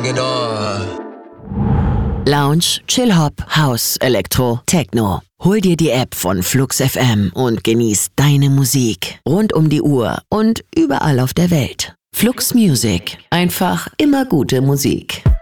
Lounge, Chill-Hop, House, Elektro, Techno. Hol dir die App von Flux FM und genieß deine Musik rund um die Uhr und überall auf der Welt. Flux Music. Einfach immer gute Musik.